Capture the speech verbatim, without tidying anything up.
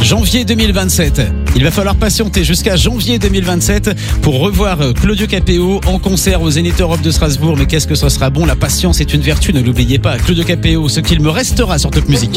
janvier deux mille vingt-sept. Il va falloir patienter jusqu'à janvier deux mille vingt-sept pour revoir Claudio Capéo en concert au Zénith Europe de Strasbourg. Mais qu'est-ce que ça sera bon, la patience est une vertu, ne l'oubliez pas. Claudio Capéo, ce qu'il me restera sur Top Music.